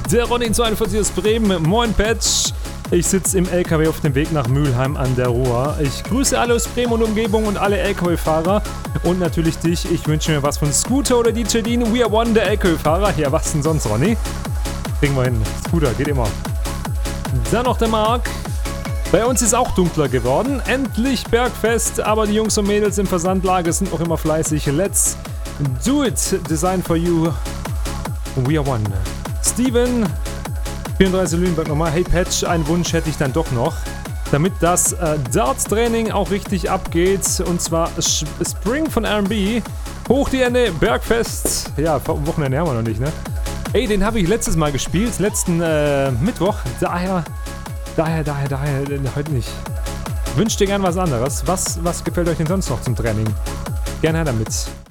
Der Ronny 42 aus Bremen. Moin Patch. Ich sitze im LKW auf dem Weg nach Mülheim an der Ruhr. Ich grüße alle aus Bremen und Umgebung und alle LKW-Fahrer. Und natürlich dich. Ich wünsche mir was von Scooter oder DJ Dean. We are one, der LKW-Fahrer. Ja, was denn sonst, Ronny? Kriegen wir hin. Scooter, geht immer. Dann noch der Marc. Bei uns ist auch dunkler geworden. Endlich Bergfest. Aber die Jungs und Mädels im Versandlager sind noch immer fleißig. Let's do it. Design for you. We are one. Steven. 34 Lüneburg nochmal. Hey Patch, einen Wunsch hätte ich dann doch noch. Damit das Darts-Training auch richtig abgeht. Und zwar Spring von R&B. Hoch die Hände, Bergfest. Ja, Wochenende haben wir noch nicht, ne? Ey, den habe ich letztes Mal gespielt. Letzten Mittwoch. Daher heute nicht. Wünscht dir gern was anderes. Was gefällt euch denn sonst noch zum Training? Gerne her damit.